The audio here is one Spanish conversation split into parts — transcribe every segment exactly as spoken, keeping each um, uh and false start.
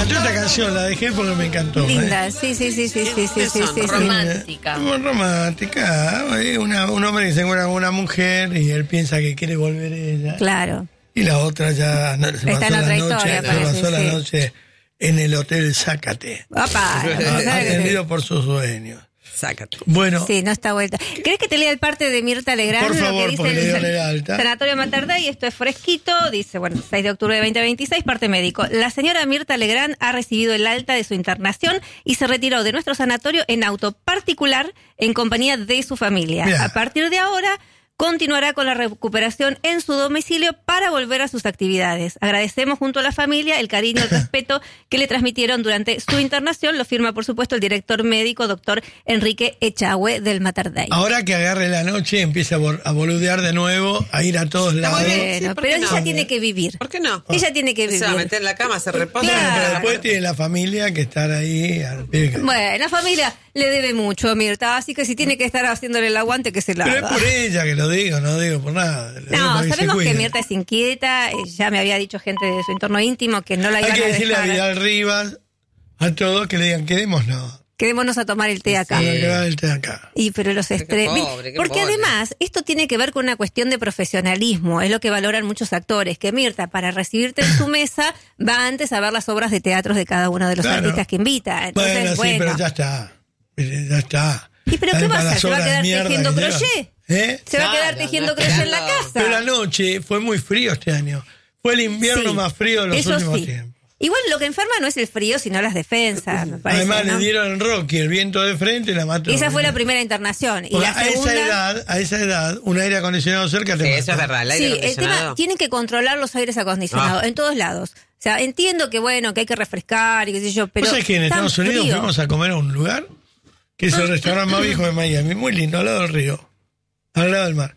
encantó esta canción, la dejé porque me encantó. Linda, ¿eh? sí, sí, sí, sí, sí, sí, sí, sí, romántica. Muy romántica. ¿eh? Una, un hombre que se encuentra con una mujer y él piensa que quiere volver ella. Claro. Y la otra ya no, se Está pasó en otra la historia, noche, se parece, pasó la sí. noche en el Hotel Zácate. Opa, Atendido por sus dueños. Sácate. Bueno, sí, no está vuelta. ¿Querés que te lea el parte de Mirta Legrand? Por favor, lo que dice porque el le dio san- la alta. Sanatorio Mater Dei, esto es fresquito, dice, bueno, seis de octubre de veinte veintiséis, parte médico. La señora Mirta Legrand ha recibido el alta de su internación y se retiró de nuestro sanatorio en auto particular en compañía de su familia. Mirá. A partir de ahora, continuará con la recuperación en su domicilio para volver a sus actividades. Agradecemos junto a la familia el cariño y el respeto que le transmitieron durante su internación. Lo firma, por supuesto, el director médico, doctor Enrique Echagüe del Mater Dei. ahora que agarre la noche empieza a, bol- a boludear de nuevo, a ir a todos lados. muy bien. Bueno, Sí, ¿por pero qué no? ella tiene que vivir. ¿Por qué no? Ella tiene que Se va a vivir. meter en la cama, se reposa. Bueno, Claro. pero después tiene la familia que estar ahí al pie del cañón. Bueno, la familia le debe mucho a Mirta, así que si tiene que estar haciéndole el aguante, que se la Pero es haga. por ella que lo digo, no digo por nada. Lo digo No, para se sabemos que cuide. Mirta es inquieta, eh, ya me había dicho gente de su entorno íntimo que no la Hay iban que a decirle a dejar. Vidal Rivas, a todos, que le digan, quedémonos. Quedémonos a tomar el té acá. Para que va el té acá. Y pero los estrés. pobre, qué Porque pobre. además, esto tiene que ver con una cuestión de profesionalismo, es lo que valoran muchos actores, que Mirta, para recibirte en su mesa, va antes a ver las obras de teatros de cada uno de los Claro. artistas que invita. Entonces, Bueno, sí, bueno. pero ya está. Mire, Ya está. ¿Y pero qué Ahí va a para hacer? las ¿Se va a obras de quedar mierda tejiendo que llevan. crochet? ¿Eh? Se va a Claro, quedar tejiendo no, crochet en la esperando. casa. Pero la noche fue muy frío este año. Fue el invierno Sí, más frío de los eso últimos sí. tiempos. Igual lo que enferma no es el frío, sino las defensas, me parece, Además ¿no? le dieron el Rocky, el viento de frente y la mató. Esa fue la primera internación. Y Porque la a segunda... esa edad, a esa edad, un aire acondicionado cerca te Sí, mata. eso es verdad. El aire Sí, el acondicionado. tema, tienen que controlar los aires acondicionados Ah. en todos lados. O sea, entiendo que bueno, que hay que refrescar y qué sé yo, pero ¿Vos sabés que en tan Estados Unidos frío. fuimos a comer a un lugar que es el restaurante más viejo de Miami, muy lindo, al lado del río, al lado del mar?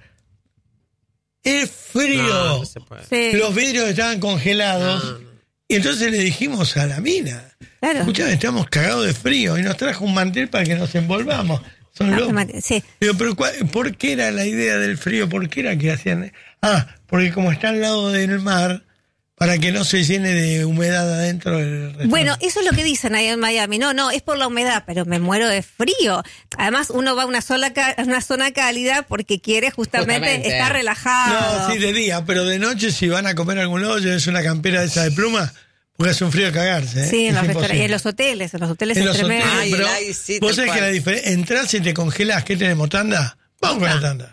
Es frío. No, no se puede. Sí, Los vidrios estaban congelados. No, no. Y entonces le dijimos a la mina, claro. escuchá, estamos cagados de frío, y nos trajo un mantel para que nos envolvamos. Son Ah, locos. sí. Digo, pero ¿cuál- ¿por qué era la idea del frío? ¿Por qué era que hacían? Ah, porque como está al lado del mar, para que no se llene de humedad adentro del restaurante. Bueno, eso es lo que dicen ahí en Miami. No, no, es por la humedad, pero me muero de frío. Además, uno va a una, sola ca- una zona cálida porque quiere justamente, Justamente. estar relajado. No, sí, de día, pero de noche si van a comer a algún lado, lleves una campera esa de pluma, porque hace un frío de cagarse. ¿eh? Sí, en Es los imposible. restaurantes, y en los hoteles, en los hoteles En es los tremendo. hoteles, Ay, pero el ice, sí, vos tal sabés que cual. la diferencia, entras y te congelás, ¿qué tenemos, tanda? Vamos con la tanda.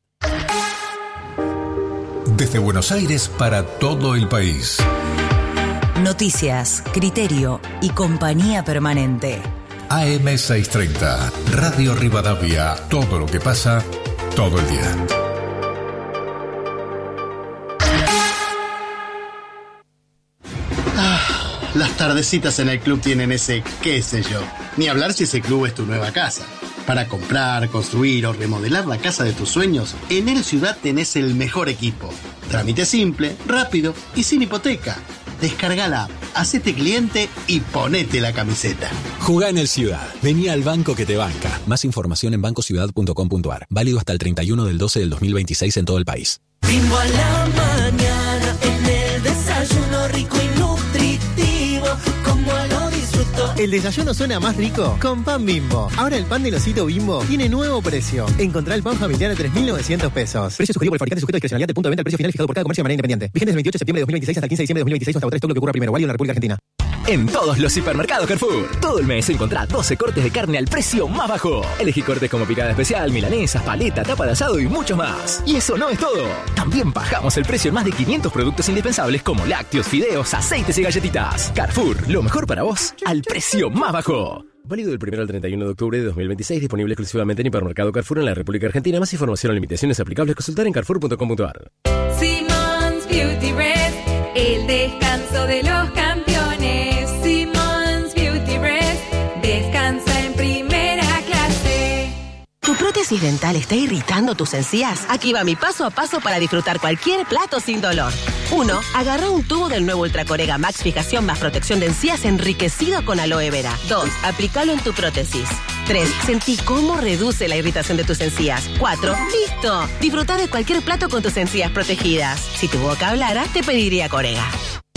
Desde Buenos Aires para todo el país. Noticias, criterio y compañía permanente. A M seiscientos treinta, Radio Rivadavia. Todo lo que pasa, todo el día. Las tardecitas en el club tienen ese qué sé yo. Ni hablar si ese club es tu nueva casa. Para comprar, construir o remodelar la casa de tus sueños, en El Ciudad tenés el mejor equipo. Trámite simple, rápido y sin hipoteca. Descarga la app, hacete cliente y ponete la camiseta. Jugá en el Ciudad. Vení al banco que te banca. Más información en banco ciudad punto com punto a r. Válido hasta el treinta y uno del doce del dos mil veintiséis en todo el país. Bimbo a la mañana, en el desayuno rico y nutritivo, como lo disfruto. El desayuno suena más rico con pan Bimbo. Ahora el pan del osito Bimbo tiene nuevo precio. Encontrá el pan familiar a tres mil novecientos pesos. Precio sugerido por el fabricante sujeto a discrecionalidad del punto de venta al precio final fijado por cada comercio de manera independiente. Vigente del veintiocho de septiembre de dos mil veintiséis hasta el quince de diciembre de dos mil veintiséis hasta agotar todo lo que ocurra primero. Válido en la República Argentina. En todos los supermercados Carrefour. Todo el mes encontrá doce cortes de carne al precio más bajo. Elegí cortes como picada especial, milanesas, paleta, tapa de asado y mucho más. Y eso no es todo. También bajamos el precio en más de quinientos productos indispensables como lácteos, fideos, aceites y galletitas. Carrefour, lo mejor para vos al precio más bajo. Válido del primero al treinta y uno de octubre de dos mil veintiséis. Disponible exclusivamente en Hipermercado Carrefour en la República Argentina. Más información o limitaciones aplicables consultar en carrefour punto com punto a r. Simmons Beauty Rest, el descanso de los campeones. Simmons Beauty Rest, descansa en primera clase. ¿Tu prótesis dental está irritando tus encías? Aquí va mi paso a paso para disfrutar cualquier plato sin dolor. uno. Agarra un tubo del nuevo Ultracorega Max Fijación más protección de encías enriquecido con aloe vera. dos. Aplícalo en tu prótesis. tres. Sentí cómo reduce la irritación de tus encías. cuatro. ¡Listo! Disfruta de cualquier plato con tus encías protegidas. Si tu boca hablara, te pediría Corega.